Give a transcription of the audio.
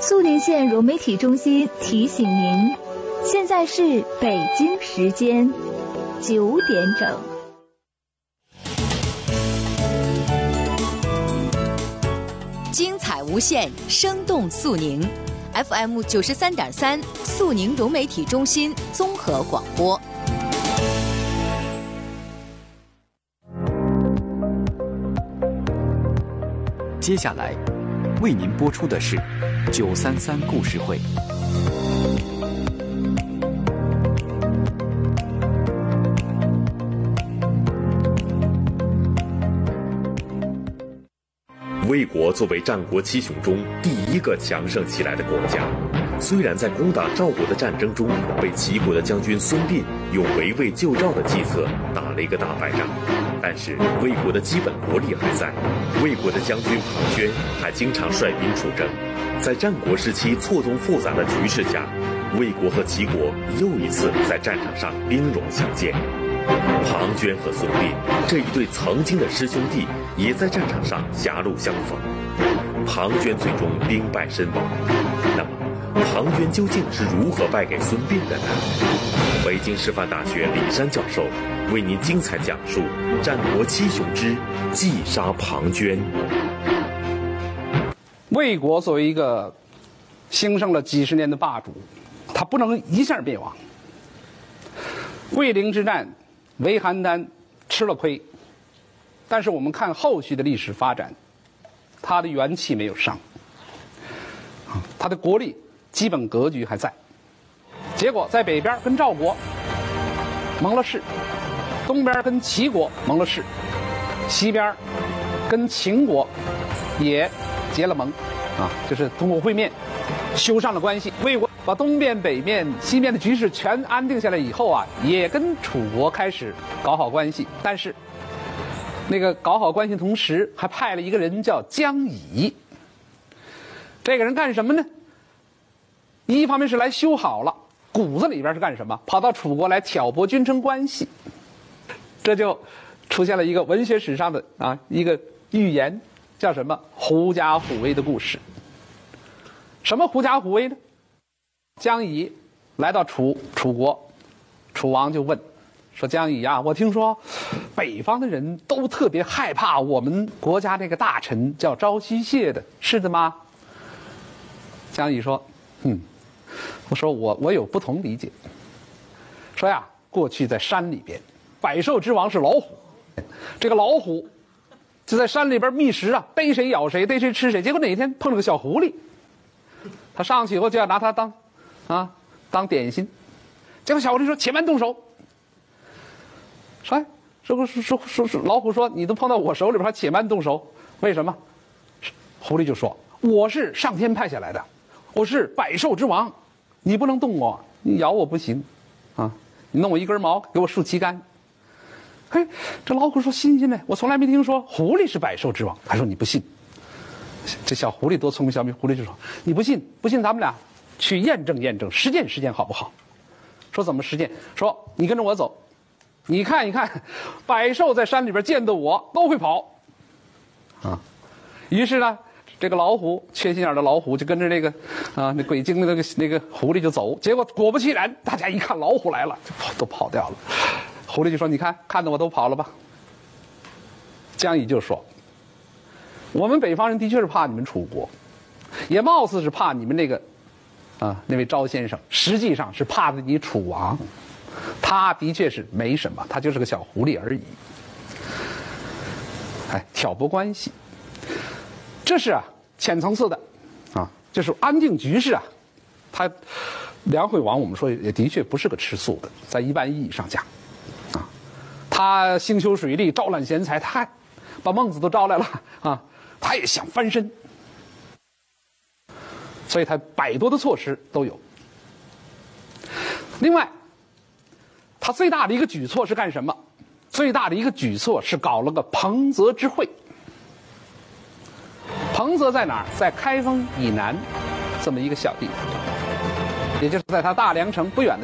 肃宁县融媒体中心提醒您，现在是北京时间9点整。 精彩无限，生动肃宁。FM 93.3，肃宁融媒体中心综合广播。 接下来为您播出的是933故事会。 魏国作为战国七雄中第一个强盛起来的国家，虽然在攻打赵国的战争中被齐国的将军孙膑用围魏救赵的计策打了一个大败仗，但是魏国的基本国力还在。魏国的将军庞涓还经常率兵出征，在战国时期错综复杂的局势下，魏国和齐国又一次在战场上兵戎相见。庞涓和孙膑这一对曾经的师兄弟也在战场上狭路相逢，庞涓最终兵败身亡。那么庞涓究竟是如何败给孙膑的呢？北京师范大学李山教授为您精彩讲述战国七雄之计杀庞涓。 魏国作为一个兴盛了几十年的霸主，他不能一下灭亡。桂陵之战，韦邯郸吃了亏，但是我们看后续的历史发展，他的元气没有伤，他的国力基本格局还在。结果在北边跟赵国盟了誓，东边跟齐国盟了誓，西边跟秦国也结了盟，就是通过会面修上了关系。魏国把东边、北面、西面的局势全安定下来以后也跟楚国开始搞好关系。但是那个搞好关系同时还派了一个人叫姜乙。这个人干什么呢？一方面是来修好了，骨子里边是干什么？跑到楚国来挑拨君臣关系。这就出现了一个文学史上的一个寓言，叫什么？狐假虎威的故事。什么狐假虎威呢？姜乙来到楚国，楚王就问说：“姜乙啊，我听说北方的人都特别害怕我们国家那个大臣叫昭须谢的，是的吗？”姜乙说：“我说我有不同理解。说呀，过去在山里边，百兽之王是老虎，这个老虎就在山里边觅食逮谁咬谁，逮谁吃谁。结果哪天碰了个小狐狸，他上去以后就要拿它当点心，结果小狐狸说：‘且慢动手。’说老虎说：‘你都碰到我手里边，还且慢动手，为什么？’狐狸就说：‘我是上天派下来的，我是百兽之王，你不能动我，你咬我不行你弄我一根毛，给我竖旗杆。’嘿，这老虎说：‘新鲜呢，我从来没听说狐狸是百兽之王。’他说：‘你不信。’这小狐狸多聪明，小狐狸就说：‘你不信，咱们俩去验证，实践好不好？’说怎么实践？说你跟着我走，你看一看，百兽在山里边见到我都会跑于是呢，这个老虎，缺心眼的老虎就跟着那鬼精的那个狐狸就走。结果果不其然，大家一看老虎来了，就都跑掉了。狐狸就说：‘你看得我都跑了吧？’姜乙就说：‘我们北方人的确是怕你们楚国，也貌似是怕你们那位昭先生，实际上是怕的你楚王。他的确是没什么，他就是个小狐狸而已。’挑拨关系，这是浅层次的就是安定局势他梁惠王我们说也的确不是个吃素的，在一般意义上讲他兴修水利，招揽贤才，他还把孟子都招来了他也想翻身，所以他百多的措施都有。另外他最大的一个举措是干什么？最大的一个举措是搞了个彭泽之会。彭泽在哪儿？在开封以南这么一个小地方，也就是在他大梁城不远的